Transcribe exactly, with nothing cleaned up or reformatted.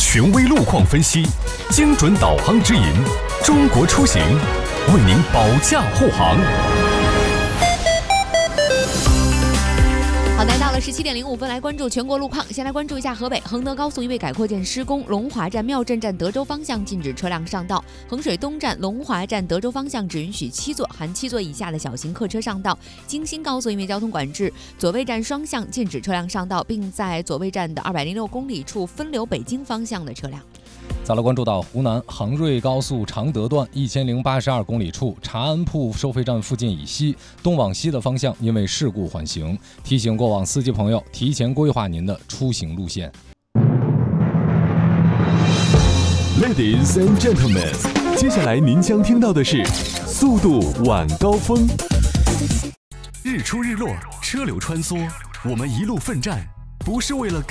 权威路况分析，精准导航指引，中国出行为您保驾护航。 好，来到了十七点零五分，来关注全国路况。先来关注一下河北衡德高速因为改扩建施工，龙华站妙镇站德州方向禁止车辆上道；衡水东站龙华站德州方向只允许七座含七座以下的小型客车上道。京新高速因为交通管制，左卫站双向禁止车辆上道，并在左卫站的二百零六公里处分流北京方向的车辆。 再来关注到湖南杭瑞高速常德段一千零八十二公里处查安铺收费站附近以西东往西的方向因为事故缓行，提醒过往司机朋友提前规划您的出行路线。 Ladies and gentlemen， 接下来您将听到的是速度晚高峰。日出日落，车流穿梭，我们一路奋战，不是为了